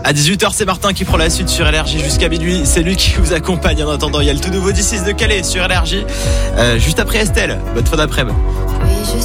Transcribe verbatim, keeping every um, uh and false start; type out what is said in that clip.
À dix-huit heures, c'est Martin qui prend la suite sur L R J jusqu'à minuit. C'est lui qui vous accompagne. En attendant, il y a le tout nouveau D six de Calais sur L R J. Euh, juste après Estelle. Bonne fin d'après-midi.